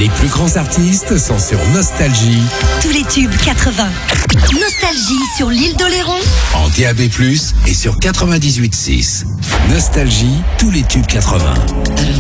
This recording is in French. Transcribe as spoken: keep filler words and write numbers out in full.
Les plus grands artistes sont sur Nostalgie. Tous les tubes quatre-vingts. Nostalgie sur l'île d'Oléron. En D A B plus, et sur quatre-vingt-dix-huit virgule six. Nostalgie, tous les tubes quatre-vingts.